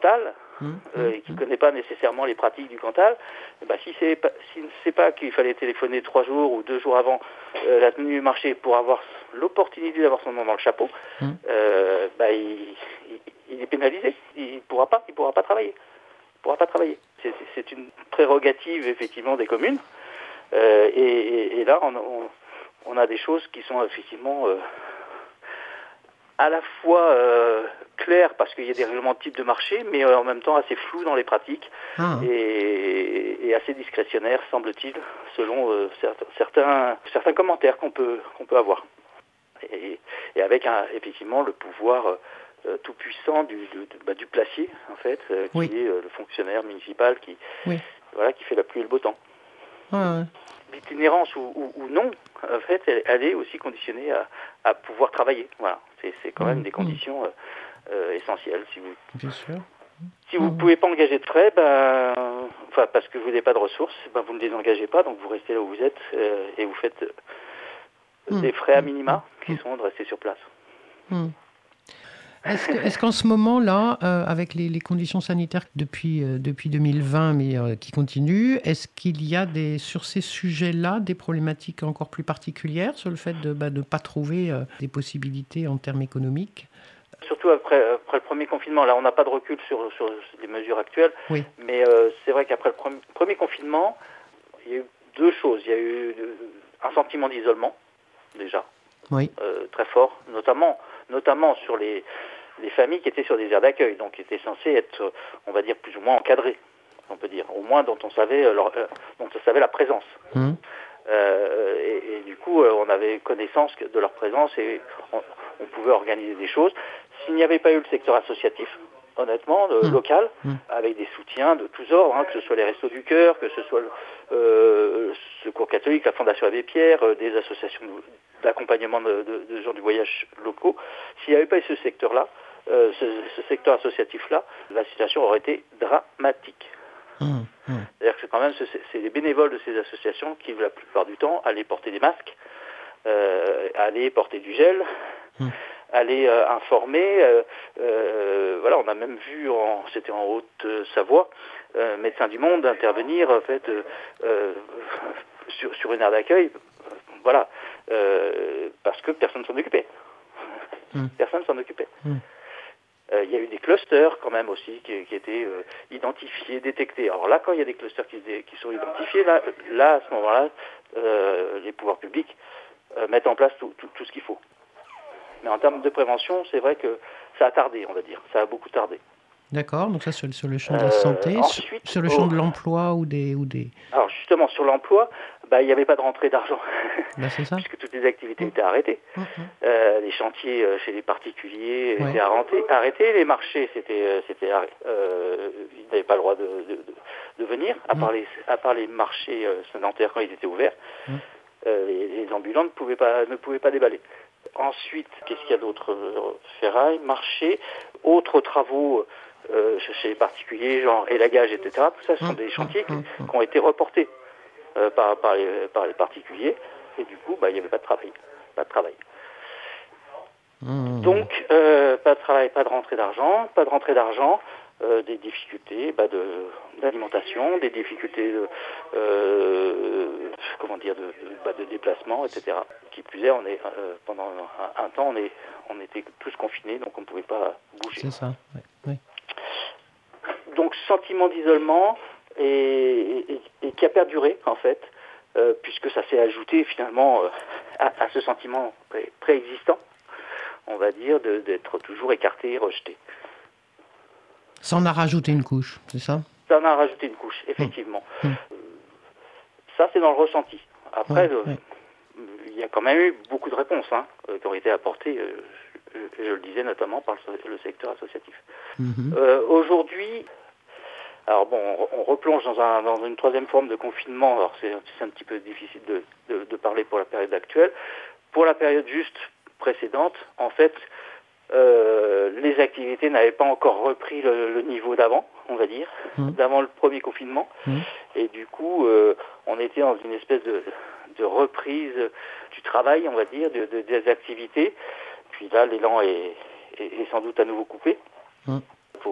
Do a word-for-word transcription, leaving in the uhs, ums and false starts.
Cantal, Mmh, euh, et qui mmh. ne connaît pas nécessairement les pratiques du Cantal, eh ben, si c'est pas, s'il ne sait pas qu'il fallait téléphoner trois jours ou deux jours avant euh, la tenue du marché pour avoir l'opportunité d'avoir son nom dans le chapeau, Mmh. euh, ben, il, il, il est pénalisé. Il ne pourra pas, il pourra pas travailler. Il pourra pas travailler. C'est, c'est, c'est une prérogative effectivement des communes. Euh, et, et, et là, on, on, on a des choses qui sont effectivement euh, à la fois euh, claires parce qu'il y a des règlements de type de marché, mais euh, en même temps assez flous dans les pratiques Ah. et, et assez discrétionnaires, semble-t-il, selon euh, certains, certains, certains commentaires qu'on peut, qu'on peut avoir. Et, et avec un, effectivement le pouvoir euh, tout puissant du, du, bah, du placier, en fait, euh, qui Oui. est euh, le fonctionnaire municipal qui, Oui. voilà, qui fait la pluie et le beau temps. Ah, ouais. L'itinérance ou, ou, ou non, en fait, elle, elle est aussi conditionnée à, à pouvoir travailler. Voilà, c'est, c'est quand même Mmh, des mmh. conditions euh, euh, essentielles. Si vous Bien sûr. si vous ne Mmh. pouvez pas engager de frais, ben, enfin parce que vous n'avez pas de ressources, ben, vous ne les engagez pas, donc vous restez là où vous êtes euh, et vous faites euh, Mmh. des frais à Mmh. minima qui Mmh. sont de rester sur place. Mmh. Est-ce, que, est-ce qu'en ce moment-là, euh, avec les, les conditions sanitaires depuis, euh, depuis deux mille vingt, mais euh, qui continuent, est-ce qu'il y a des, sur ces sujets-là des problématiques encore plus particulières sur le fait de ne bah, de pas trouver euh, des possibilités en termes économiques ? Surtout après, après le premier confinement, là on n'a pas de recul sur, sur les mesures actuelles, Oui. mais euh, c'est vrai qu'après le premier, premier confinement, il y a eu deux choses. Il y a eu euh, un sentiment d'isolement, déjà, Oui. euh, très fort, notamment, notamment sur les, les familles qui étaient sur des aires d'accueil, donc qui étaient censées être, on va dire, plus ou moins encadrées, on peut dire, au moins dont on savait, euh, leur, euh, dont on savait la présence. Mmh. Euh, et, et du coup, euh, on avait connaissance de leur présence et on, on pouvait organiser des choses. S'il n'y avait pas eu le secteur associatif, honnêtement, le Mmh. local, Mmh. avec des soutiens de tous ordres, hein, que ce soit les Restos du Cœur, que ce soit le euh, Secours catholique, la Fondation Abbé Pierre, euh, des associations de, d'accompagnement de, de, de gens du voyage locaux, s'il n'y avait pas eu ce secteur-là, euh, ce, ce secteur associatif-là, la situation aurait été dramatique. Mmh. Mmh. C'est-à-dire que c'est quand même c'est, c'est les bénévoles de ces associations qui, la plupart du temps, allaient porter des masques, euh, allaient porter du gel, Mmh. allaient euh, informer. Euh, euh, voilà, on a même vu, en, c'était en Haute-Savoie, euh, Médecins du Monde intervenir en fait euh, euh, sur, sur une aire d'accueil. Euh, voilà, euh, parce que personne ne s'en occupait. Mmh. Personne ne s'en occupait. Mmh. Euh, il y a eu des clusters quand même aussi qui, qui étaient euh, identifiés, détectés. Alors là, quand il y a des clusters qui, qui sont identifiés, là, là à ce moment-là, euh, les pouvoirs publics euh, mettent en place tout, tout, tout ce qu'il faut. Mais en termes de prévention, c'est vrai que ça a tardé, on va dire. Ça a beaucoup tardé. D'accord, donc ça sur, sur le champ de la Euh, santé, ensuite, sur, sur le champ oh, de l'emploi ou des... Ou des... Alors justement, sur l'emploi, bah, il n'y avait pas de rentrée d'argent, Là, c'est ça. puisque toutes les activités étaient arrêtées. Mmh. Euh, les chantiers euh, chez les particuliers Ouais. étaient arrêtés, arrêtés. Les marchés, c'était, euh, c'était, euh, ils n'avaient pas le droit de, de, de, de venir, à part les, à part les marchés euh, sédentaires quand ils étaient ouverts. Mmh. Euh, les, les ambulants ne pouvaient pas, ne pouvaient pas déballer. Ensuite, qu'est-ce qu'il y a d'autre? Ferraille, marché, autres travaux euh, chez les particuliers, genre élagage, et cetera. Tout ça, ce sont des chantiers qui, qui ont été reportés euh, par, par, les, par les particuliers. Et du coup, bah, il n'y avait pas de travail. Pas de travail. Mmh. Donc, euh, pas de travail, pas de rentrée d'argent, pas de rentrée d'argent, euh, des difficultés bah, de, d'alimentation, des difficultés de, euh, comment dire, de, de, bah, de déplacement, et cetera. Qui plus est, on est, euh, pendant un, un temps, on, est, on était tous confinés, donc on ne pouvait pas bouger. C'est ça, oui. oui. Donc, sentiment d'isolement et, et, et qui a perduré, en fait, euh, puisque ça s'est ajouté finalement euh, à, à ce sentiment pré- préexistant, on va dire, de, d'être toujours écarté et rejeté. Ça en a rajouté une couche, c'est ça? Ça en a rajouté une couche, effectivement. Mmh. Euh, ça, c'est dans le ressenti. Après, Ouais, euh, ouais. il y a quand même eu beaucoup de réponses hein, qui ont été apportées, euh, je, je le disais notamment par le, le secteur associatif. Mmh. Euh, aujourd'hui, alors bon, on, on replonge dans, un, dans une troisième forme de confinement, alors c'est, c'est un petit peu difficile de, de, de parler pour la période actuelle. Pour la période juste précédente, en fait, euh, les activités n'avaient pas encore repris le, le niveau d'avant, on va dire, Mmh. d'avant le premier confinement. Mmh. Et du coup, euh, on était dans une espèce de, de reprise du travail, on va dire, de, de, des activités. Puis là, l'élan est, est, est sans doute à nouveau coupé. Mmh.